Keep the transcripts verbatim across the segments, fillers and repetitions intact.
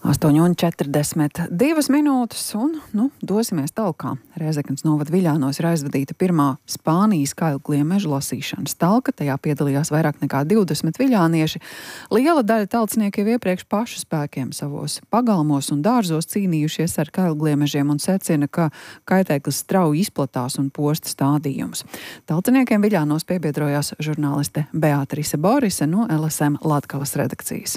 astoņi un četrdesmit divas minūtes un, nu, dosimies talkā. Rēzeknes novada Viļānos ir aizvadīta pirmā Spānijas kailgliemeža meža lasīšanas talka. Tajā piedalījās vairāk nekā divdesmit viļānieši. Liela daļa talcinieki jau iepriekš pašu spēkiem savos pagalmos un dārzos cīnījušies ar kailgliemežiem un secina, ka kaitēklis strauji izplatās un posta stādījumus. Talciniekiem Viļānos piebiedrojās žurnāliste Beatrice Borise no L S M Latgales redakcijas.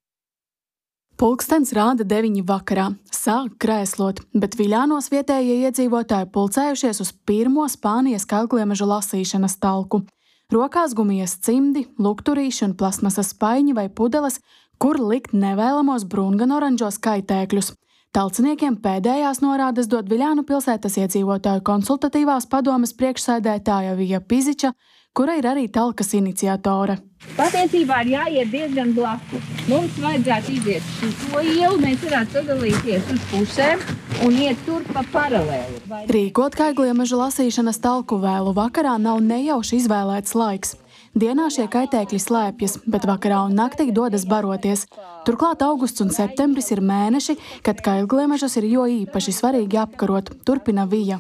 Pulkstens rāda deviņi vakarā. Sāk krēslot, bet Viļānos vietējie iedzīvotāji pulcējušies uz pirmo Spānijas kailgliemeža lasīšanas talku. Rokās gumijas cimdi, lukturīši un plasmasas spaiņi vai pudeles, kur likt nevēlamos brūngan-oranžos kaitēkļus. Talciniekiem pēdējās norādes dod Viļānu pilsētas iedzīvotāju konsultatīvās padomes priekšsēdētāja Vija Piziča, kura ir arī talkas iniciatore. Patiesībā ir jāiet diezgan blakus. Mums vajadzētu iziet šo ielu, mēs varētu sadalīties uz pusēm un iet tur pa paralēli. Rīkot kailgliemeža lasīšanas talku vēlu vakarā nav nejauši izvēlēts laiks. Dienā šie kaitēkļi slēpjas, bet vakarā un naktī dodas baroties. Turklāt augusts un septembris ir mēneši, kad kailgliemežus ir jo īpaši svarīgi apkarot, turpina Vija.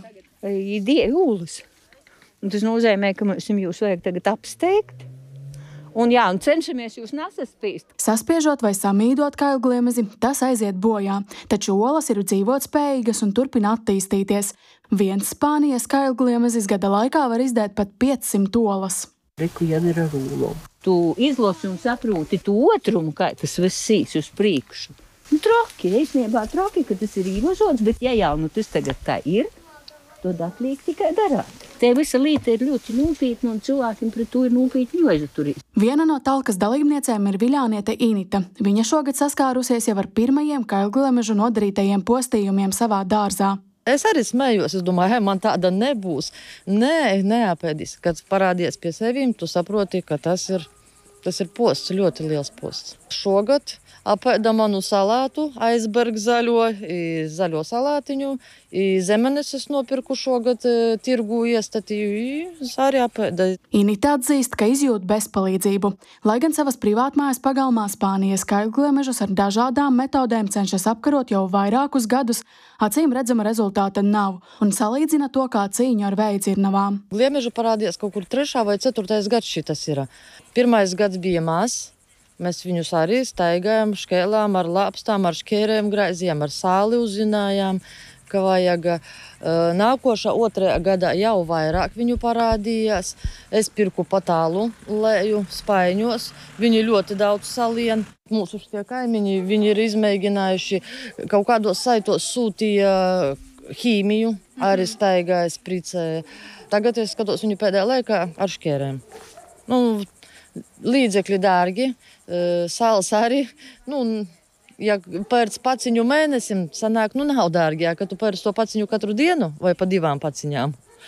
Jūlis. Un tas nozīmē, ka mums jūs vajag tagad apsteigt. Un jā, un cenšamies jūs nesaspīst. Saspiežot vai samīdot kailgliemezi, tas aiziet bojā, taču olas ir dzīvotspējīgas un turpina attīstīties. Viens Spānijas kailgliemezis gada laikā var izdēt pat piecsimt olas. Reku jādara rūlo. Tu izlosi un saprūti tu otrumu, kā tas viss sīs uz priekšu. Nu, troki, īstenībā troki, ka tas ir ievažots, bet ja jau nu tas tagad tā ir, tad atliek tikai darāt. Te visa lieta ir ļoti nopietna un cilvēkiem pret to ir nopietni jāizturās. Viena no talkas dalībniecēm ir viļāniete Inita. Viņa šogad saskārusies jau ar pirmajiem kailgliemežu nodarītajiem postījumiem savā dārzā. Es arī smējos, es domāju, hei, man tāda nebūs. Nē, neapēdīs. Kad parādies pie sevīm, tu saproti, ka tas ir, tas ir posts, ļoti liels posts. Šogad apēda manu salātu, aizberg zaļo, zaļo salātiņu, zemenes es nopirku šogad tirgu iestatīju, arī apēda. Inita atzīst, ka izjūt bezpalīdzību. Lai gan savas privātmājas pagalmā Spānijas kailgliemežus ar dažādām metodēm cenšas apkarot jau vairākus gadus, acīm redzama rezultāta nav un salīdzina to kā cīņu ar vējdzirnavām. Gliemežu parādījās kaut kur trešā vai ceturtais gads šitas ir. Pirmais gads bija maz. Mēs viņus arī staigājām, škēlām ar lāpstām, ar škērēm graizījām, ar sāli uzzinājām, ka vajag. Nākošā otrajā gadā jau vairāk viņu parādījās. Es pirku patālu leju spaiņos, viņi ļoti daudz salien. Mūsu šie kaimiņi, viņi ir izmēģinājuši kaut kādos saitos sūtīja ķīmiju, arī staigāja, spricēja. Tagad es skatos viņu pēdējā laikā ar škērēm. Nu, līdzekļi dārgi, sāls arī. Nu, ja pērc paciņu mēnesim, sanāk, nu nav dārgi, ja, ka tu pērc to paciņu katru dienu vai pa divām paciņām.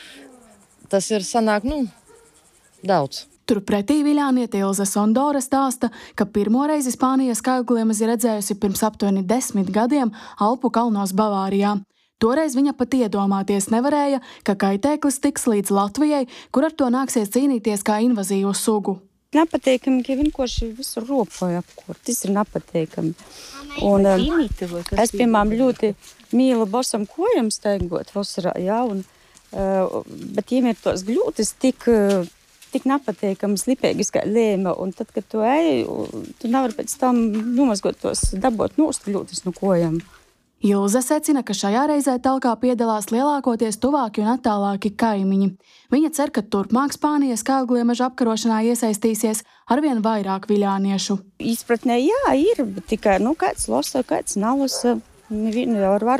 Tas ir sanāk, nu, daudz. Turpretī viļāniete Ilze Sondore stāsta, ka pirmoreiz Spānijas kailgliemezi redzējusi pirms aptuveni desmit gadiem Alpu kalnos Bavārijā. Toreiz viņa pat iedomāties nevarēja, ka kaitēklis tiks līdz Latvijai, kur ar to nāksies cīnīties kā invazīvu sugu. Nepateikami, ka vienkārši visur ropoja apkurt. Tas ir nepateikami. Un es, piemēram, ļoti mīlu bosam kojam staigot vasarā, jā, un, bet jiem ir tos gļūtis tik, tik nepateikams, lipēgis kā lēma, un tad, kad tu ej, tu nevar pēc tam nomazgot tos dabot nost gļūtis no kojam. Ilze secina, ka šajā reizē talkā piedalās lielākoties tuvāki un attālāki kaimiņi. Viņa cer, ka turpmāk Spānijas kailgliemeža apkarošanā iesaistīsies arvien vairāk viļāniešu. Izpratnē jā, ir, bet tikai, nu, kāds lasa, kāds nalasa. Nevienu jau ar varu